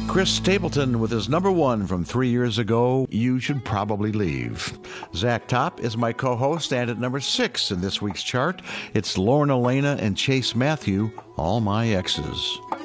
Chris Stapleton with his number one from 3 years ago, You Should Probably Leave. Zach Top is my co-host, and at number 6 in this week's chart, it's Lorna Lana and Chase Matthew, All My Exes.